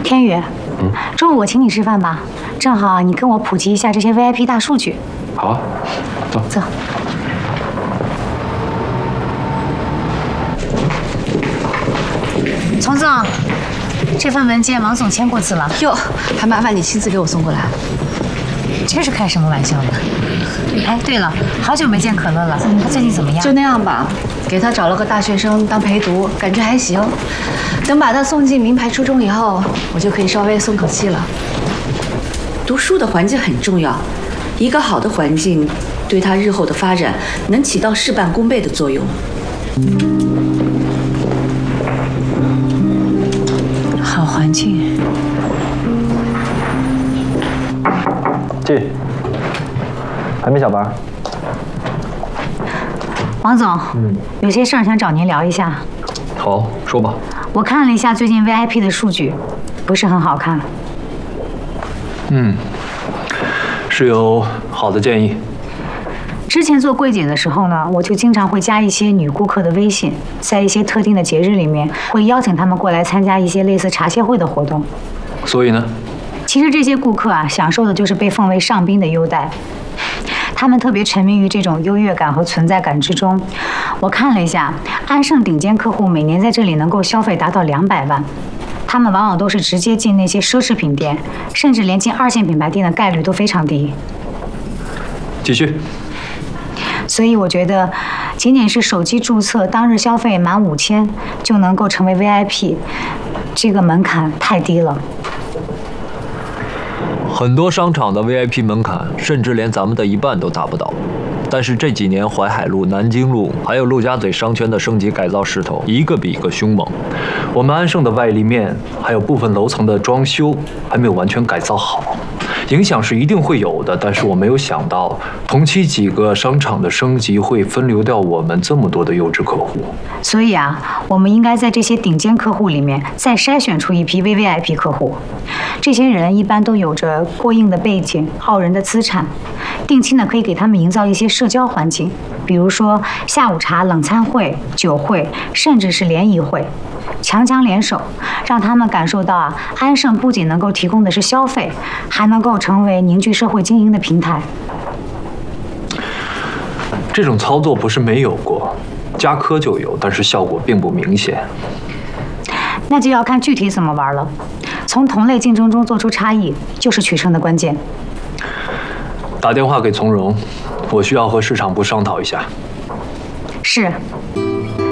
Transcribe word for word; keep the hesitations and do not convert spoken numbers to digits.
天宇，嗯，中午我请你吃饭吧，正好你跟我普及一下这些 V I P 大数据。 好啊，走走。丛总，这份文件王总签过字了。 哟，还麻烦你亲自给我送过来。 这是开什么玩笑呢？哎，对了，好久没见可乐了，他最近怎么样？ 就那样吧，给他找了个大学生当陪读，感觉还行。等把他送进名牌初中以后，我就可以稍微松口气了。读书的环境很重要，一个好的环境对他日后的发展能起到事半功倍的作用。 好环境。 进。还没下班。 王总，嗯，有些事儿想找您聊一下。 好，说吧。 我看了一下最近 V I P 的数据，不是很好看。 嗯，是有好的建议。 之前做柜姐的时候呢，我就经常会加一些女顾客的微信，在一些特定的节日里面，会邀请他们过来参加一些类似茶歇会的活动。 所以呢？ 其实这些顾客啊，享受的就是被奉为上宾的优待。他们特别沉迷于这种优越感和存在感之中。我看了一下，安盛顶尖客户每年在这里能够消费达到两百万。他们往往都是直接进那些奢侈品店，甚至连进二线品牌店的概率都非常低。 继续。 所以我觉得，仅仅是手机注册当日消费满五千就能够成为 V I P， 这个门槛太低了。 很多商场的 V I P 门槛，甚至连咱们的一半都达不到。但是这几年淮海路、南京路，还有陆家嘴商圈的升级改造势头，一个比一个凶猛。我们安盛的外立面，还有部分楼层的装修，还没有完全改造好，影响是一定会有的。但是我没有想到，同期几个商场的升级会分流掉我们这么多的优质客户。 所以啊，我们应该在这些顶尖客户里面，再筛选出一批 V V I P 客户。这些人一般都有着过硬的背景、傲人的资产，定期呢可以给他们营造一些社交环境，比如说下午茶、冷餐会、酒会，甚至是联谊会，强强联手，让他们感受到啊，安盛不仅能够提供的是消费，还能够成为凝聚社会精英的平台。 这种操作不是没有过，加科就有，但是效果并不明显。 那就要看具体怎么玩了。从同类竞争中做出差异，就是取胜的关键。 打电话给从容，我需要和市场部商讨一下。 是。